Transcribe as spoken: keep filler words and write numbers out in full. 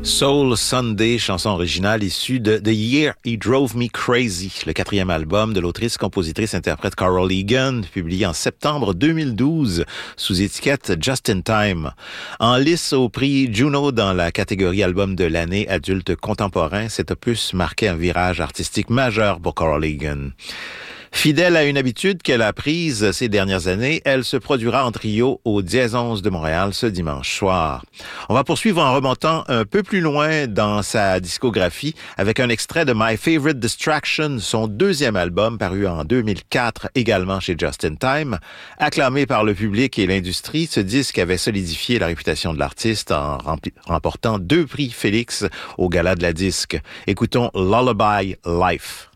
Soul Sunday, chanson originale issue de The Year He Drove Me Crazy, le quatrième album de l'autrice, compositrice, interprète Carol Egan, publié en septembre deux mille douze sous étiquette Just in Time. En lice au prix Juno dans la catégorie album de l'année adulte contemporain, cet opus marquait un virage artistique majeur pour Carol Egan. Fidèle à une habitude qu'elle a prise ces dernières années, elle se produira en trio au Dièse onze de Montréal ce dimanche soir. On va poursuivre en remontant un peu plus loin dans sa discographie avec un extrait de My Favorite Distraction, son deuxième album paru en deux mille quatre également chez Just in Time. Acclamé par le public et l'industrie, ce disque avait solidifié la réputation de l'artiste en rempli- remportant deux prix Félix au Gala de la disque. Écoutons Lullaby Life.